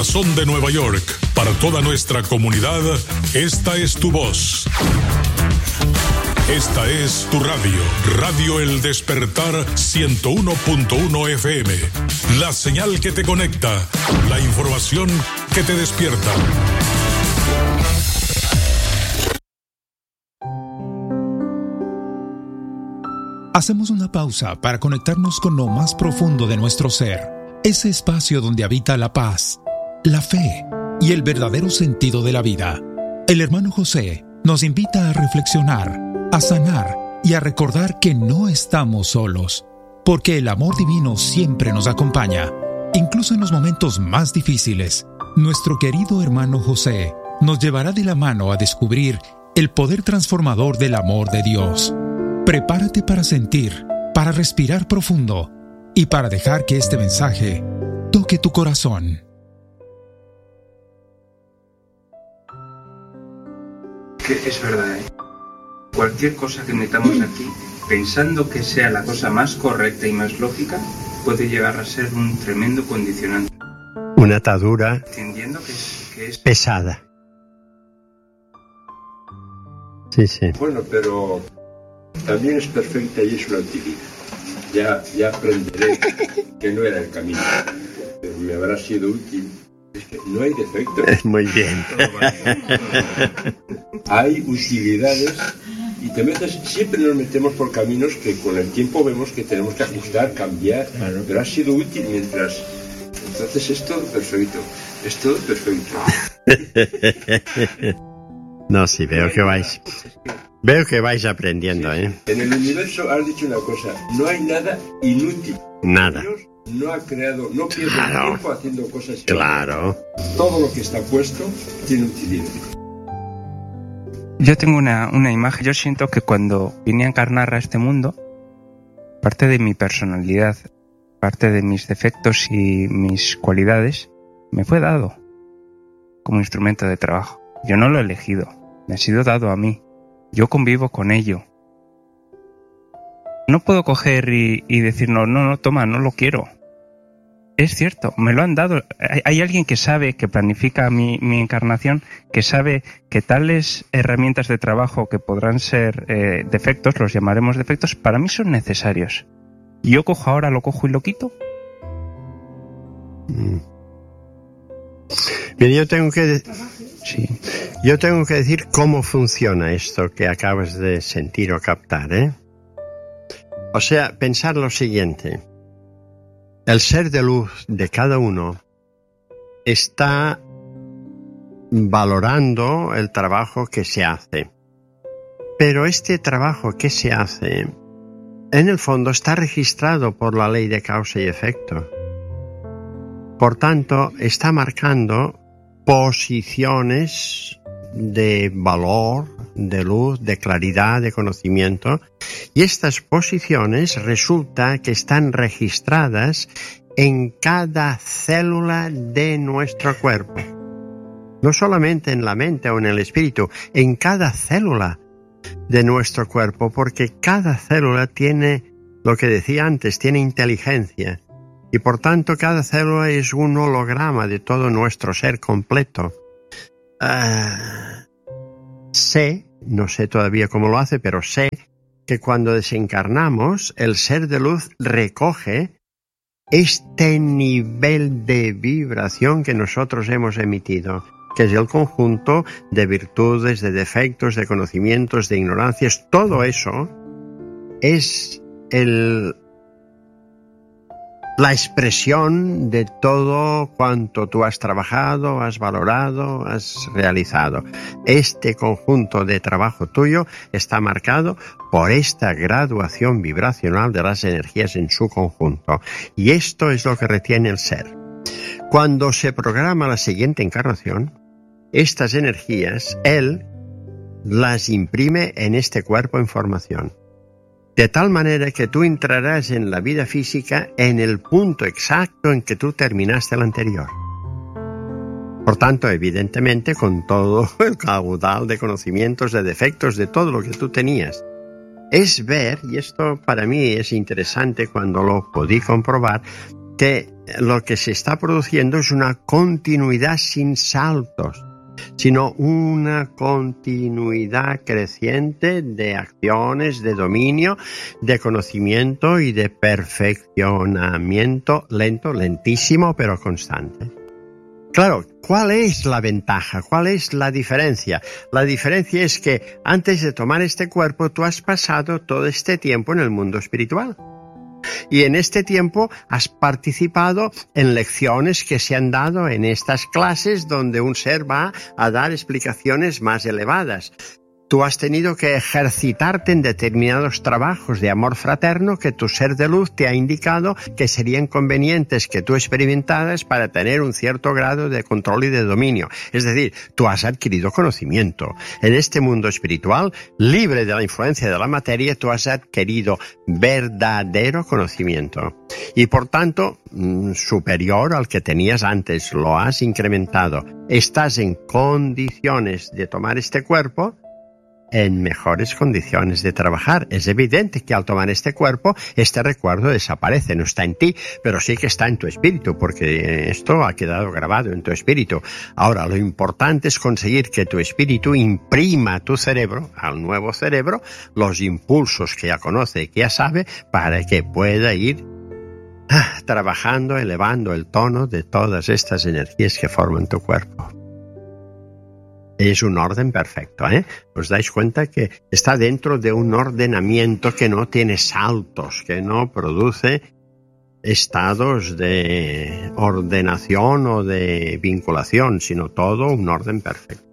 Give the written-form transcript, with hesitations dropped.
Son de Nueva York, para toda nuestra comunidad, esta es tu voz. Esta es tu radio, Radio El Despertar 101.1 FM. La señal que te conecta, la información que te despierta. Hacemos una pausa para conectarnos con lo más profundo de nuestro ser, ese espacio donde habita la paz, la fe y el verdadero sentido de la vida. El hermano José nos invita a reflexionar, a sanar y a recordar que no estamos solos, porque el amor divino siempre nos acompaña, incluso en los momentos más difíciles. Nuestro querido hermano José nos llevará de la mano a descubrir el poder transformador del amor de Dios. Prepárate para sentir, para respirar profundo y para dejar que este mensaje toque tu corazón. Es verdad, cualquier cosa que metamos aquí, pensando que sea la cosa más correcta y más lógica, puede llegar a ser un tremendo condicionante. Una atadura Entendiendo que es pesada. Sí. Bueno, pero también es perfecta y es una utilidad. Ya aprenderé que no era el camino, pero me habrá sido útil. Es que no hay defectos. Muy bien. Hay utilidades y siempre nos metemos por caminos que con el tiempo vemos que tenemos que ajustar, cambiar, pero ha sido útil mientras. Entonces es todo perfecto. No, sí, veo que vais aprendiendo, ¿eh? En el universo has dicho una cosa, no hay nada inútil. Nada. Dios no ha creado, no pierde tiempo haciendo cosas. Claro. Todo lo que está puesto tiene utilidad. Yo tengo una imagen. Yo siento que cuando vine a encarnar a este mundo, parte de mi personalidad, parte de mis defectos y mis cualidades, me fue dado como instrumento de trabajo. Yo no lo he elegido, me ha sido dado a mí. Yo convivo con ello. No puedo coger y decir, no, toma, no lo quiero. Es cierto, me lo han dado. Hay alguien que sabe, que planifica mi encarnación, que sabe que tales herramientas de trabajo que podrán ser defectos, los llamaremos defectos, para mí son necesarios. Y yo lo cojo y lo quito. Bien, yo tengo que decir cómo funciona esto que acabas de sentir o captar, ¿eh? O sea, pensar lo siguiente. El ser de luz de cada uno está valorando el trabajo que se hace. Pero este trabajo que se hace, en el fondo, está registrado por la ley de causa y efecto. Por tanto, está marcando posiciones de valor, de luz, de claridad, de conocimiento, y estas posiciones resulta que están registradas en cada célula de nuestro cuerpo. No solamente en la mente o en el espíritu, en cada célula de nuestro cuerpo, porque cada célula tiene, lo que decía antes, tiene inteligencia, y por tanto cada célula es un holograma de todo nuestro ser completo. Sé, no sé todavía cómo lo hace, pero sé que cuando desencarnamos, el ser de luz recoge este nivel de vibración que nosotros hemos emitido, que es el conjunto de virtudes, de defectos, de conocimientos, de ignorancias. Todo eso es la expresión de todo cuanto tú has trabajado, has valorado, has realizado. Este conjunto de trabajo tuyo está marcado por esta graduación vibracional de las energías en su conjunto. Y esto es lo que retiene el ser. Cuando se programa la siguiente encarnación, estas energías, él las imprime en este cuerpo en formación. De tal manera que tú entrarás en la vida física en el punto exacto en que tú terminaste el anterior. Por tanto, evidentemente, con todo el caudal de conocimientos, de defectos, de todo lo que tú tenías. Es ver, y esto para mí es interesante cuando lo podí comprobar, que lo que se está produciendo es una continuidad sin saltos, sino una continuidad creciente de acciones, de dominio, de conocimiento y de perfeccionamiento lento, lentísimo, pero constante. Claro, ¿cuál es la ventaja? ¿Cuál es la diferencia? La diferencia es que antes de tomar este cuerpo, tú has pasado todo este tiempo en el mundo espiritual. Y en este tiempo has participado en lecciones que se han dado en estas clases donde un ser va a dar explicaciones más elevadas. Tú has tenido que ejercitarte en determinados trabajos de amor fraterno que tu ser de luz te ha indicado que serían convenientes que tú experimentaras para tener un cierto grado de control y de dominio. Es decir, tú has adquirido conocimiento. En este mundo espiritual, libre de la influencia de la materia, tú has adquirido verdadero conocimiento. Y por tanto, superior al que tenías antes, lo has incrementado. Estás en condiciones de tomar este cuerpo en mejores condiciones de trabajar. Es evidente que al tomar este cuerpo, este recuerdo desaparece, no está en ti, pero sí que está en tu espíritu, porque esto ha quedado grabado en tu espíritu. Ahora, lo importante es conseguir que tu espíritu imprima a tu cerebro, al nuevo cerebro, los impulsos que ya conoce y que ya sabe, para que pueda ir trabajando, elevando el tono de todas estas energías que forman tu cuerpo. Es un orden perfecto, ¿eh? Os dais cuenta que está dentro de un ordenamiento que no tiene saltos, que no produce estados de ordenación o de vinculación, sino todo un orden perfecto.